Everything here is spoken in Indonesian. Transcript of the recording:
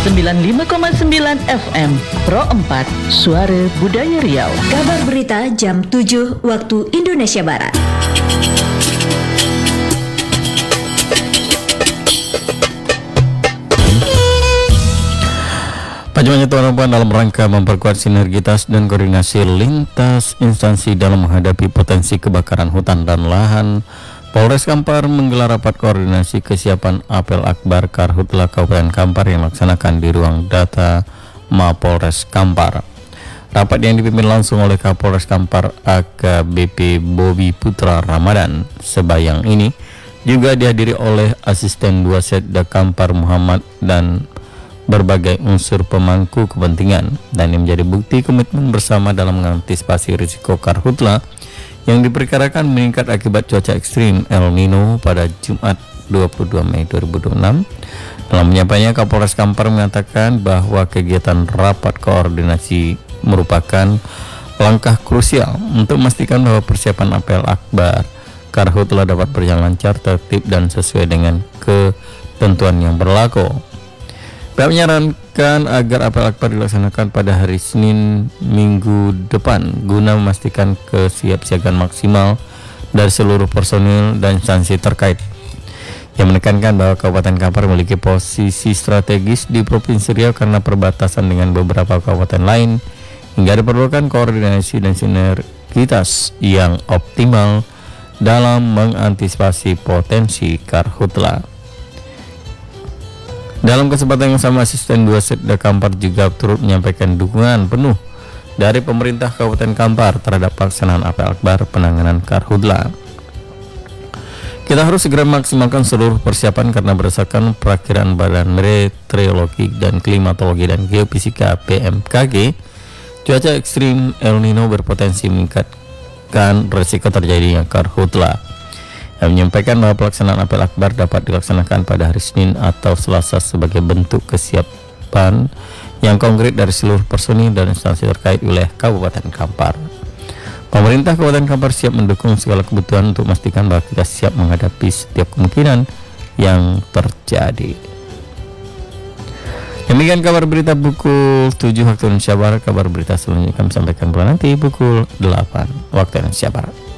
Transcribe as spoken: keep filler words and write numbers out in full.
sembilan puluh lima koma sembilan F M Pro empat Suara Budaya Riau. Kabar berita jam tujuh waktu Indonesia Barat. Panjangnya tuan-tuan dalam rangka memperkuat sinergitas dan koordinasi lintas instansi dalam menghadapi potensi kebakaran hutan dan lahan, Polres Kampar menggelar rapat koordinasi kesiapan apel akbar Karhutla Kabupaten Kampar yang dilaksanakan di ruang data Mapolres Kampar. Rapat yang dipimpin langsung oleh Kapolres Kampar A K B P Bobi Putra Ramadan. Sebayang ini juga dihadiri oleh asisten dua Setda Kampar Muhammad dan berbagai unsur pemangku kepentingan, dan yang menjadi bukti komitmen bersama dalam mengantisipasi risiko karhutla yang diperkirakan meningkat akibat cuaca ekstrim El Nino pada Jumat dua puluh dua Mei dua ribu dua puluh enam. Dalam menyampaikannya, Kapolres Kampar mengatakan bahwa kegiatan rapat koordinasi merupakan langkah krusial untuk memastikan bahwa persiapan apel akbar karhutla dapat berjalan lancar, tertib, dan sesuai dengan ketentuan yang berlaku. Pihak menyarankan agar apel akbar dilaksanakan pada hari Senin minggu depan guna memastikan kesiapsiagaan maksimal dari seluruh personil dan instansi terkait. Yang menekankan bahwa Kabupaten Kampar memiliki posisi strategis di Provinsi Riau karena perbatasan dengan beberapa kabupaten lain, hingga diperlukan koordinasi dan sinergitas yang optimal dalam mengantisipasi potensi karhutla. Dalam kesempatan yang sama, asisten dua Setda Kampar juga turut menyampaikan dukungan penuh dari pemerintah Kabupaten Kampar terhadap pelaksanaan apel akbar penanganan karhutla. Kita harus segera maksimalkan seluruh persiapan karena berdasarkan perakiraan Badan Meteorologi dan Klimatologi dan Geofisika B M K G, cuaca ekstrim El Nino berpotensi meningkatkan risiko terjadinya karhutla. Yang menyampaikan bahwa pelaksanaan apel akbar dapat dilaksanakan pada hari Senin atau Selasa sebagai bentuk kesiapan yang konkret dari seluruh personil dan instansi terkait wilayah Kabupaten Kampar. Pemerintah Kabupaten Kampar siap mendukung segala kebutuhan untuk memastikan bahwa kita siap menghadapi setiap kemungkinan yang terjadi. Demikian kabar berita pukul tujuh waktu Indonesia Barat. Kabar berita selanjutnya kami sampaikan bulan nanti pukul delapan waktu Indonesia Barat.